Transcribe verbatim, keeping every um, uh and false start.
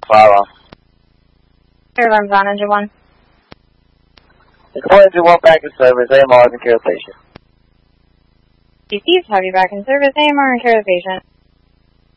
fire off. Alarms on, engine one. Nicole, engine one back in service, A M R is in care of patient. Received, have you back in service, A M R in care of patient.